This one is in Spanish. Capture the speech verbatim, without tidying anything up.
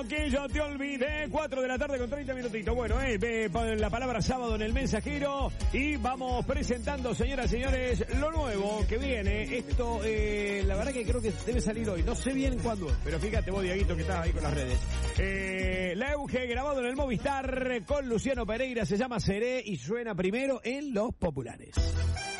Que yo te olvidé, cuatro de la tarde con treinta minutitos. Bueno, eh, eh, la palabra sábado en el mensajero y vamos presentando, señoras y señores, lo nuevo que viene. Esto, eh, la verdad que creo que debe salir hoy, no sé bien cuándo, pero fíjate vos, Dieguito, que estás ahí con las redes. Eh, la Euge grabado en el Movistar con Luciano Pereira, se llama Seré y suena primero en Los Populares.